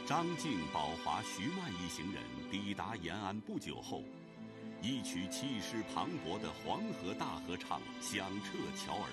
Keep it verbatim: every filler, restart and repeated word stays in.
张静、宝华、徐曼一行人抵达延安不久后，一曲气势磅礴的黄河大合唱响彻乔尔